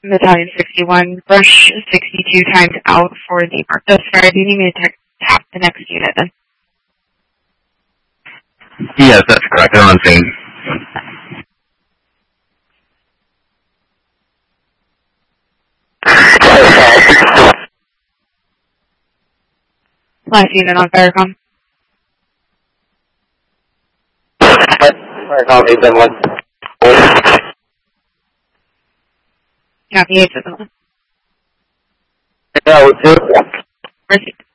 Battalion 61, brush 62 times out for the mark. That's fair. Do you need me to tap the next unit then? Yes, that's correct. They're on scene. Last unit on Firecom. Firecom 871. Copy 871. Yeah, with you. Received.